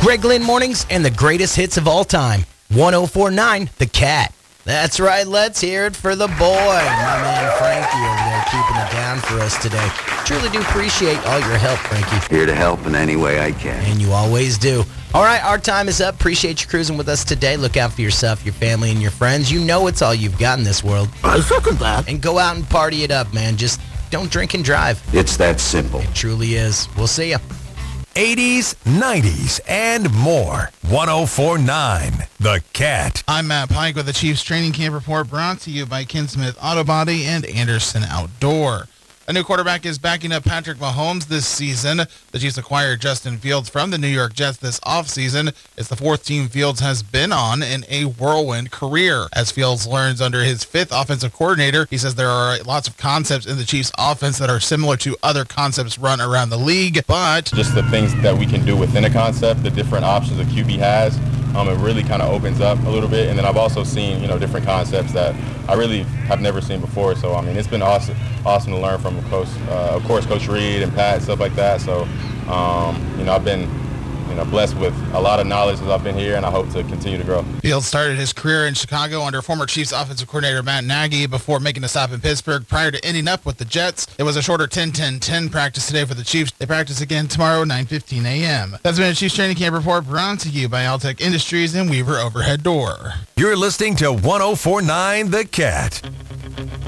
Greg Lynn Mornings and the greatest hits of all time. 104.9 The Cat. That's right, let's hear it for the boy, my man Frankie over there keeping it down for us today. Truly do appreciate all your help, Frankie. Here to help in any way I can. And you always do. All right, our time is up. Appreciate you cruising with us today. Look out for yourself, your family, and your friends. You know it's all you've got in this world. I second that. And go out and party it up, man. Just don't drink and drive. It's that simple. It truly is. We'll see you. 80s, 90s, and more. 104.9 The Cat. I'm Matt Pike with the Chiefs Training Camp Report, brought to you by Kinsmith Auto Body and Anderson Outdoor. A new quarterback is backing up Patrick Mahomes this season. The Chiefs acquired Justin Fields from the New York Jets this offseason. It's the fourth team Fields has been on in a whirlwind career. As Fields learns under his fifth offensive coordinator, he says there are lots of concepts in the Chiefs offense that are similar to other concepts run around the league, but just the things that we can do within a concept, the different options a QB has, it really kind of opens up a little bit. And then I've also seen, different concepts that I really have never seen before. So, it's been awesome to learn from Coach, of course, Coach Reed and Pat, stuff like that. So, I've been, blessed with a lot of knowledge as I've been here, and I hope to continue to grow. Fields started his career in Chicago under former Chiefs offensive coordinator Matt Nagy before making a stop in Pittsburgh prior to ending up with the Jets. It was a shorter 10-10-10 practice today for the Chiefs. They practice again tomorrow, 9:15 a.m. That's been a Chiefs Training Camp Report brought to you by Altec Industries and Weaver Overhead Door. You're listening to 104.9 The Cat.